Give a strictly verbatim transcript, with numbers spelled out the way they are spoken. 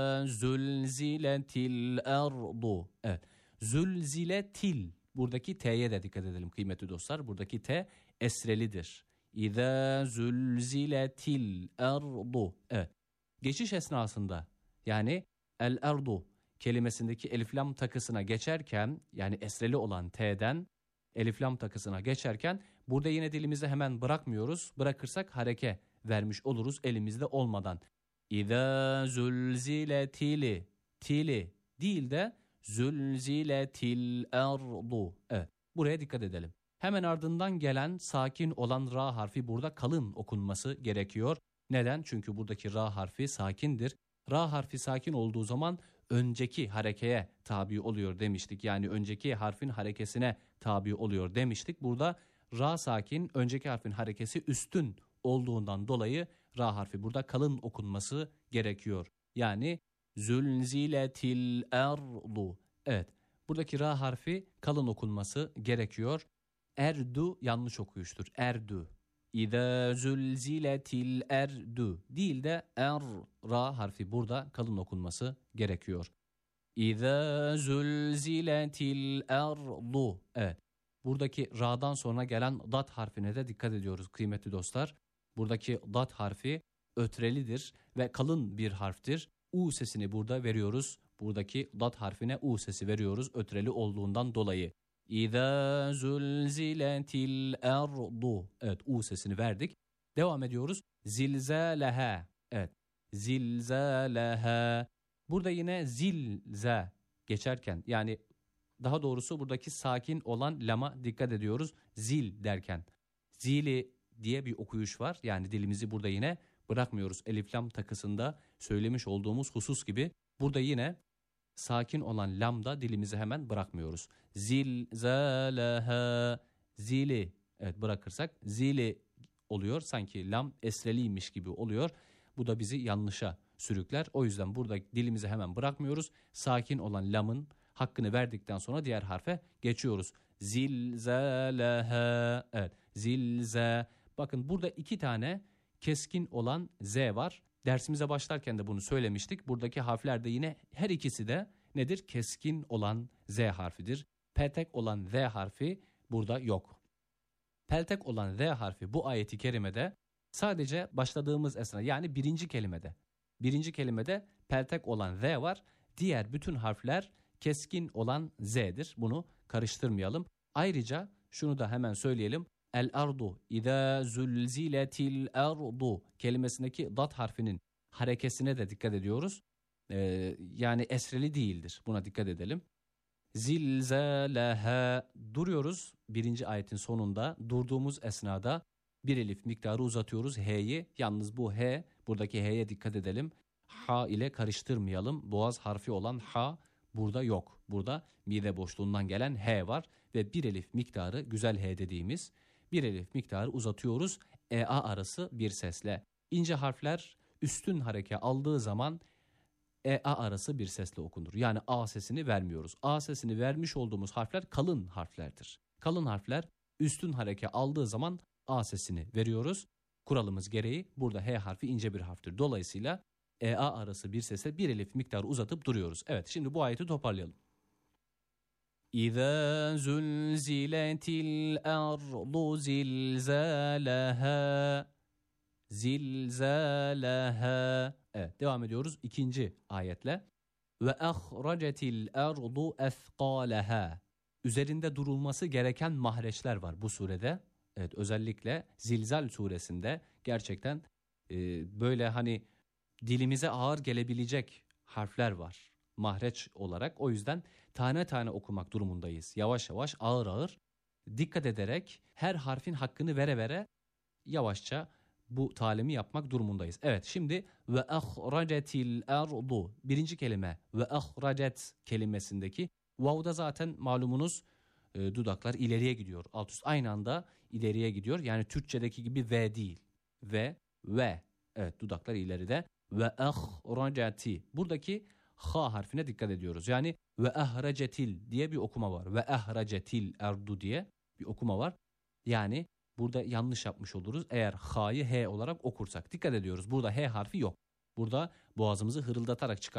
Zülziletil ardu. Evet. Zülziletil. Buradaki T'ye de dikkat edelim kıymetli dostlar. Buradaki T esrelidir. İza zülziletil ardu. Evet. Geçiş esnasında yani el ardu kelimesindeki elif lam takısına geçerken yani esreli olan T'den elif lam takısına geçerken burada yine dilimizi hemen bırakmıyoruz. Bırakırsak hareke vermiş oluruz elimizde olmadan. İza zülziletili tili değil de zülziletil ardu. Evet, buraya dikkat edelim. Hemen ardından gelen sakin olan ra harfi burada kalın okunması gerekiyor. Neden? Çünkü buradaki ra harfi sakindir. Ra harfi sakin olduğu zaman önceki harekeye tabi oluyor demiştik. Yani önceki harfin harekesine tabi oluyor demiştik. Burada ra sakin, önceki harfin harekesi üstün olduğundan dolayı ra harfi burada kalın okunması gerekiyor. Yani zülziletil ardu. Evet, buradaki ra harfi kalın okunması gerekiyor. Erdu yanlış okuyuştur. Erdu. İza zülziletil erdu değil de er ra harfi burada kalın okunması gerekiyor. İza zülziletil ardu. Evet. Buradaki ra'dan sonra gelen dat harfine de dikkat ediyoruz kıymetli dostlar. Buradaki dat harfi ötrelidir ve kalın bir harftir. U sesini burada veriyoruz. Buradaki dat harfine U sesi veriyoruz ötreli olduğundan dolayı. İza zulziletil ardu. Evet, U sesini verdik. Devam ediyoruz. Zilzaleha. Evet. Zilzaleha. Burada yine zilze geçerken yani daha doğrusu buradaki sakin olan lama dikkat ediyoruz. Zil derken. Zili diye bir okuyuş var. Yani dilimizi burada yine bırakmıyoruz. Elif lam takısında söylemiş olduğumuz husus gibi. Burada yine sakin olan lamda dilimizi hemen bırakmıyoruz. Zilzaleha. Zili. Evet, bırakırsak zili oluyor. Sanki lam esreliymiş gibi oluyor. Bu da bizi yanlışa sürükler. O yüzden burada dilimizi hemen bırakmıyoruz. Sakin olan lamın hakkını verdikten sonra diğer harfe geçiyoruz. Zilzaleha. Evet. Zilze. Bakın burada iki tane keskin olan Z var. Dersimize başlarken de bunu söylemiştik. Buradaki harfler de yine her ikisi de nedir? Keskin olan Z harfidir. Peltek olan Z harfi burada yok. Peltek olan Z harfi bu ayeti kerimede sadece başladığımız esna yani birinci kelimede. Birinci kelimede peltek olan Z var. Diğer bütün harfler keskin olan Z'dir. Bunu karıştırmayalım. Ayrıca şunu da hemen söyleyelim. El ardu İza zulziletil ardu kelimesindeki dat harfinin harekesine de dikkat ediyoruz. Ee, yani esreli değildir. Buna dikkat edelim. Zilzaleha duruyoruz. Birinci ayetin sonunda durduğumuz esnada bir elif miktarı uzatıyoruz H'yi. Yalnız bu H, buradaki H'ye dikkat edelim. Ha ile karıştırmayalım. Boğaz harfi olan ha burada yok. Burada mide boşluğundan gelen H var ve bir elif miktarı güzel H dediğimiz bir elif miktarı uzatıyoruz E A arası bir sesle. İnce harfler üstün hareke aldığı zaman E A arası bir sesle okunur. Yani A sesini vermiyoruz. A sesini vermiş olduğumuz harfler kalın harflerdir. Kalın harfler üstün hareke aldığı zaman A sesini veriyoruz. Kuralımız gereği burada H harfi ince bir harftir. Dolayısıyla E A arası bir sesle bir elif miktarı uzatıp duruyoruz. Evet, şimdi bu ayeti toparlayalım. İza zulziletil ardu zilzalaha. Zilzalaha. Evet, devam ediyoruz ikinci ayetle. Ve ahracetil ardu ethqalaha. Üzerinde durulması gereken mahreçler var bu surede. Evet, özellikle Zilzal suresinde gerçekten e, böyle hani dilimize ağır gelebilecek harfler var mahreç olarak. O yüzden tane tane okumak durumundayız. Yavaş yavaş, ağır ağır, dikkat ederek her harfin hakkını vere vere yavaşça bu talimi yapmak durumundayız. Evet, şimdi ve ahracetil ardu birinci kelime ve ahracet kelimesindeki vav'da zaten malumunuz e, dudaklar ileriye gidiyor. Alt üst aynı anda ileriye gidiyor. Yani Türkçedeki gibi V değil. Ve ve evet, dudaklar ileride. Ve ahraceti. Buradaki ha harfine dikkat ediyoruz. Yani ve ahracetil diye bir okuma var. Ve ahracetil ardu diye bir okuma var. Yani burada yanlış yapmış oluruz eğer ha'yı H olarak okursak. Dikkat ediyoruz. Burada H harfi yok. Burada boğazımızı hırıldatarak çıkar.